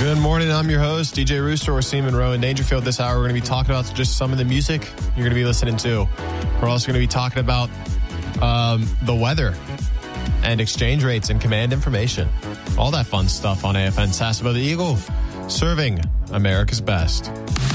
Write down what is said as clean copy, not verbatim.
Good morning. I'm your host, DJ Rooster, or Seaman Rowe in Dangerfield. This hour, we're going to be talking about just some of the music you're going to be listening to. We're also going to be talking about the weather and exchange rates and command information. All that fun stuff on AFN Sasebo, the Eagle, serving America's best.